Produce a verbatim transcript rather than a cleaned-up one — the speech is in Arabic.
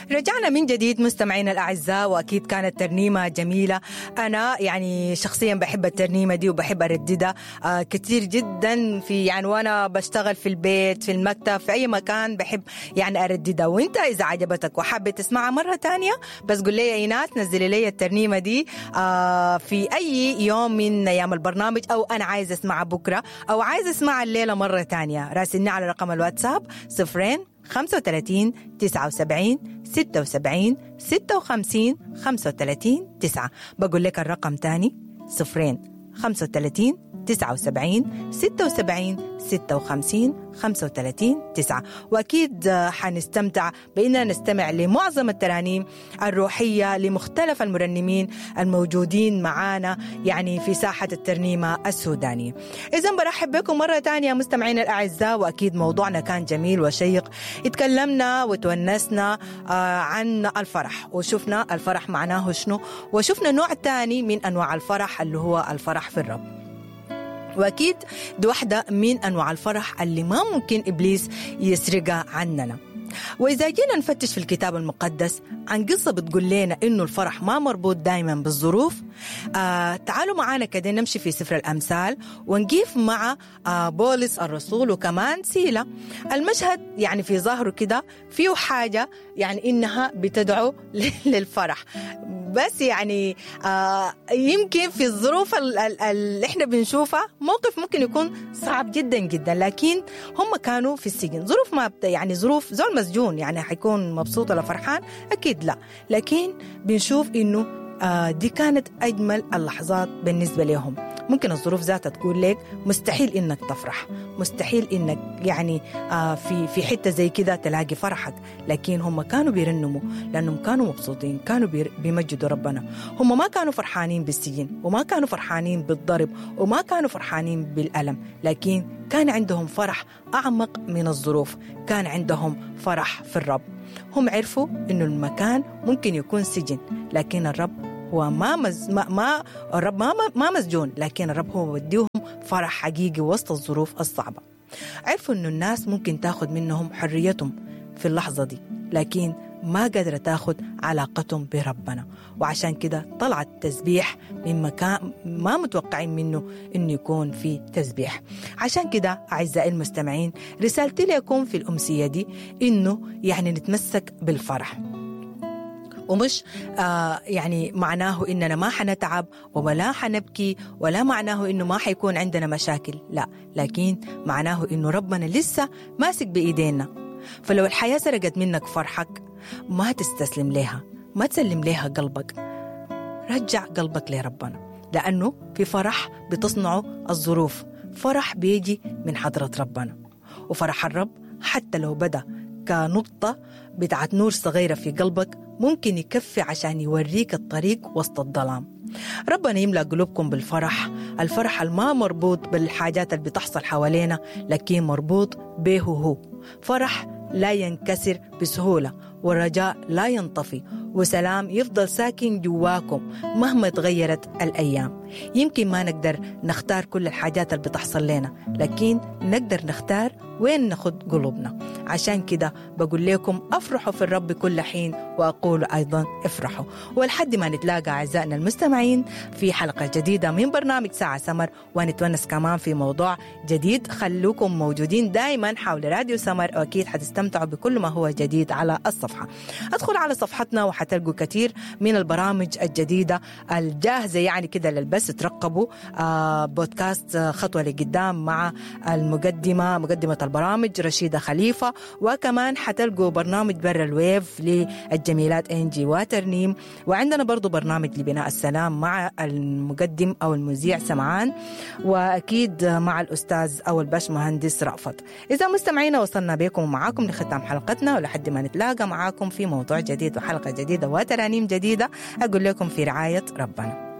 رجعنا من جديد مستمعينا الأعزاء، وأكيد كانت ترنيمة جميلة. أنا يعني شخصيا بحب الترنيمة دي وبحب أرددها آه كتير جدا، في يعني وأنا بشتغل في البيت، في المكتب، في أي مكان بحب يعني أرددها. وإنت إذا عجبتك وحابة تسمعها مرة تانية بس قل لي يا إيناس نزلي لي الترنيمة دي آه في أي يوم من أيام البرنامج، أو أنا عايز أسمعها بكرة أو عايز أسمعها الليلة مرة تانية. راسلني على رقم الواتساب صفرين خمسة وثلاثين تسعة وسبعين ستة وسبعين ستة وخمسين خمسة وثلاثين تسعة. بقول لك الرقم تاني صفرين خمسة وثلاثين تسعة وسبعين ستة وسبعين ستة وخمسين خمسة وثلاثين تسعة. وأكيد حنستمتع بأننا نستمع لمعظم الترانيم الروحية لمختلف المرنمين الموجودين معانا يعني في ساحة الترنيمة السودانية. إذن برحب بكم مرة تانية مستمعين الأعزاء، وأكيد موضوعنا كان جميل وشيق. اتكلمنا وتونسنا عن الفرح، وشفنا الفرح معناه شنو، وشفنا نوع تاني من أنواع الفرح اللي هو الفرح في الرب. وأكيد دي واحدة من أنواع الفرح اللي ما ممكن إبليس يسرقها عننا. وإذا جينا نفتش في الكتاب المقدس عن قصة بتقول لنا إنه الفرح ما مربوط دايما بالظروف، آه تعالوا معانا كده نمشي في سفر الأمثال ونقيف مع آه بولس الرسول وكمان سيلة. المشهد يعني في ظاهره كده فيه حاجة يعني إنها بتدعو للفرح، بس يعني آه يمكن في الظروف اللي احنا بنشوفها موقف ممكن يكون صعب جدا جدا، لكن هم كانوا في السجن. ظروف ما يعني ظروف زول مسجون يعني حيكون مبسوط ولا فرحان؟ أكيد لا، لكن بنشوف إنه آه دي كانت أجمل اللحظات بالنسبة لهم. ممكن الظروف ذاتها تقول لك مستحيل إنك تفرح، مستحيل إنك يعني آه في في حتة زي كده تلاقي فرحك، لكن هم كانوا بيرنموا لأنهم كانوا مبسوطين، كانوا بيمجدوا ربنا. هم ما كانوا فرحانين بالسجن، وما كانوا فرحانين بالضرب، وما كانوا فرحانين بالألم، لكن كان عندهم فرح أعمق من الظروف، كان عندهم فرح في الرب. هم عرفوا إنه المكان ممكن يكون سجن، لكن الرب هو ما مز ما, ما الرب ما ما مسجون، لكن الرب هو وديهم فرح حقيقي وسط الظروف الصعبة. عرفوا إنه الناس ممكن تاخد منهم حريتهم في اللحظة دي، لكن ما قادرة تاخد علاقتهم بربنا. وعشان كده طلع التسبيح من مكان ما متوقعين منه إنه يكون في تسبيح. عشان كده أعزائي المستمعين رسالتي لكم في الأمسية دي إنه يعني نتمسك بالفرح، ومش آه يعني معناه إننا ما حنتعب ولا حنبكي، ولا معناه إنه ما حيكون عندنا مشاكل، لا، لكن معناه إنه ربنا لسه ماسك بإيدينا. فلو الحياة سرقت منك فرحك ما تستسلم لها، ما تسلم لها قلبك، رجع قلبك لربنا، لأنه في فرح بتصنعه الظروف، فرح بيجي من حضرة ربنا. وفرح الرب حتى لو بدأ كنقطة بتاعت نور صغيرة في قلبك ممكن يكفي عشان يوريك الطريق وسط الظلام. ربنا يملأ قلوبكم بالفرح، الفرح الما مربوط بالحاجات اللي بتحصل حوالينا، لكن مربوط به هو. فرح لا ينكسر بسهولة، والرجاء لا ينطفي، وسلام يفضل ساكن جواكم مهما تغيرت الأيام. يمكن ما نقدر نختار كل الحاجات اللي بتحصل لنا، لكن نقدر نختار وين ناخد قلوبنا. عشان كده بقول لكم أفرحوا في الرب كل حين، وأقول أيضا افرحوا. ولحد ما نتلاقى أعزائنا المستمعين في حلقة جديدة من برنامج ساعة سمر، ونتونس كمان في موضوع جديد. خلوكم موجودين دائما حول راديو سمر، وأكيد حتستمتعوا بكل ما هو جديد على الصفحة. ادخل على صفحتنا وحتلقوا كثير من البرامج الجديدة الجاهزة يعني كده للبس. ترقبوا آه بودكاست آه خطوة لقدام مع المقدمة مقدمة البرامج رشيدة خليفة، وكمان حتلقوا برنامج بر الويف للجميلات إنجي وترنيم، وعندنا برضو برنامج لبناء السلام مع المقدم أو المذيع سمعان، وأكيد مع الأستاذ أو الباش مهندس رأفت. إذا مستمعين وصلنا بكم ومعاكم لختام حلقتنا، ولحد ما نتلاقى معاكم في موضوع جديد وحلقة جديدة وترانيم جديدة، أقول لكم في رعاية ربنا.